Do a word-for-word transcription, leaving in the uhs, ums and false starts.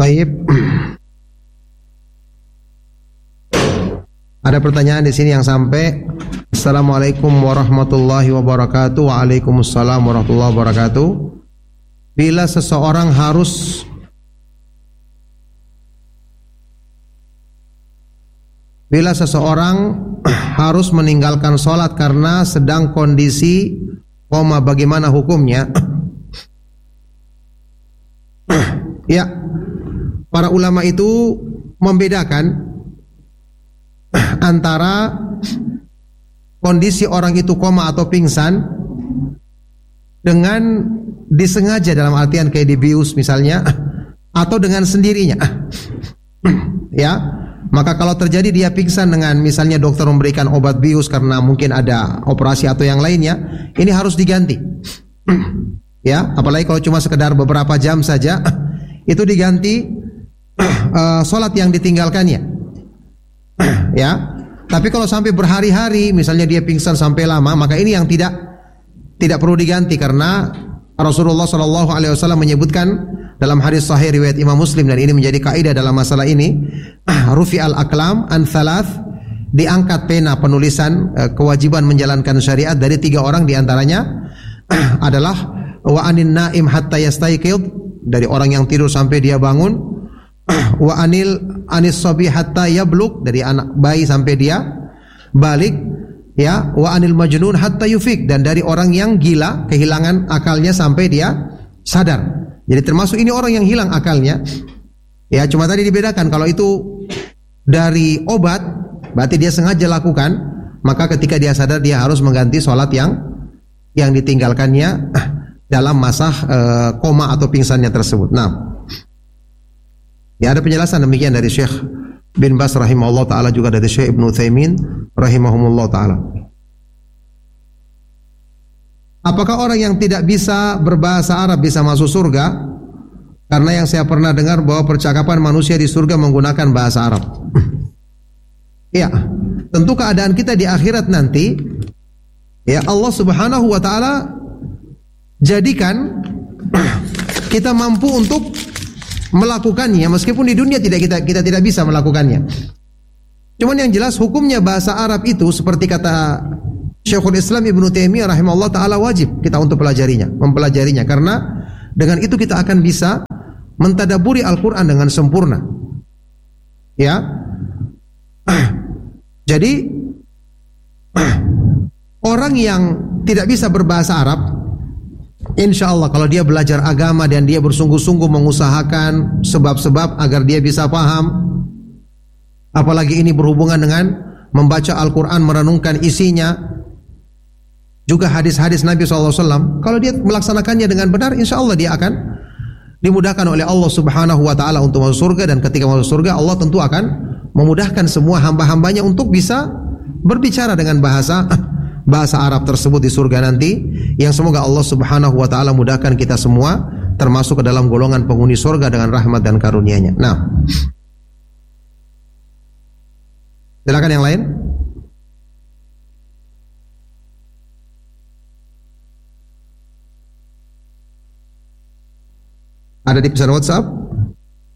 Baik. Ada pertanyaan di sini yang sampai. Assalamualaikum warahmatullahi wabarakatuh. Waalaikumsalam warahmatullahi wabarakatuh. Bila seseorang harus Bila seseorang harus meninggalkan sholat karena sedang kondisi koma, bagaimana hukumnya? Ya, para ulama itu membedakan antara kondisi orang itu koma atau pingsan dengan disengaja, dalam artian kayak dibius misalnya, atau dengan sendirinya. Ya. Maka kalau terjadi dia pingsan dengan misalnya dokter memberikan obat bius karena mungkin ada operasi atau yang lainnya, ini harus diganti. Ya, apalagi kalau cuma sekedar beberapa jam saja, itu diganti uh, sholat yang ditinggalkannya. Ya, tapi kalau sampai berhari-hari, misalnya dia pingsan sampai lama, maka ini yang tidak tidak perlu diganti, karena Rasulullah Shallallahu Alaihi Wasallam menyebutkan dalam hadis sahih riwayat Imam Muslim, dan ini menjadi kaidah dalam masalah ini. Rufi al aklam an thalath, diangkat pena penulisan kewajiban menjalankan syariat dari tiga orang, diantaranya adalah wa anin naim hatta yastayqid, dari orang yang tidur sampai dia bangun, wa anil anis sabi hatta yablug, dari anak bayi sampai dia balik, ya, wa anil majnun hatta yufik, dan dari orang yang gila kehilangan akalnya sampai dia sadar. Jadi termasuk ini orang yang hilang akalnya. Ya, cuma tadi dibedakan, kalau itu dari obat berarti dia sengaja lakukan, maka ketika dia sadar dia harus mengganti sholat yang yang ditinggalkannya dalam masa uh, koma atau pingsannya tersebut. Nah, ya, ada penjelasan demikian dari Syekh bin Bas rahimahullah ta'ala, juga dari Syekh Ibnu Utsaimin rahimahumullah ta'ala. Apakah orang yang tidak bisa berbahasa Arab bisa masuk surga? Karena yang saya pernah dengar bahwa percakapan manusia di surga menggunakan bahasa Arab. Ya, tentu keadaan kita di akhirat nanti, ya, Allah Subhanahu wa taala jadikan kita mampu untuk melakukannya, meskipun di dunia tidak kita kita tidak bisa melakukannya. Cuman yang jelas hukumnya bahasa Arab itu, seperti kata Syekhul Islam Ibnu Taimiyah rahimahullah taala, wajib kita untuk pelajarinya, mempelajarinya, karena dengan itu kita akan bisa mentadaburi Al-Quran dengan sempurna. Ya, jadi orang yang tidak bisa berbahasa Arab, insya Allah kalau dia belajar agama dan dia bersungguh-sungguh mengusahakan sebab-sebab agar dia bisa paham, apalagi ini berhubungan dengan membaca Al-Quran, merenungkan isinya, juga hadis-hadis Nabi shallallahu alaihi wasallam, kalau dia melaksanakannya dengan benar, insya Allah dia akan dimudahkan oleh Allah Subhanahu wa taala untuk masuk surga. Dan ketika masuk surga, Allah tentu akan memudahkan semua hamba-hambanya untuk bisa berbicara dengan bahasa bahasa Arab tersebut di surga nanti, yang semoga Allah Subhanahu wa taala mudahkan kita semua termasuk ke dalam golongan penghuni surga dengan rahmat dan karunia-Nya. Nah, silakan yang lain. Ada di pesan WhatsApp?